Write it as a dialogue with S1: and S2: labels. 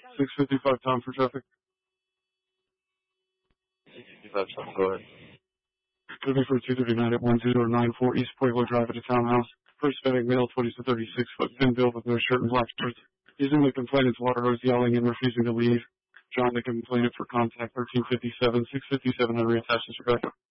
S1: 6:55 time for traffic.
S2: 6:55 time, go ahead.
S1: Could be for 239 at 1094 East Pueblo Drive at a townhouse. First Hispanic male, 20 to 36 foot, thin build with no shirt and black shorts. Using the complainant's water hose, yelling and refusing to leave. John the complainant for contact 1357, 657 Henry attached to Rebecca.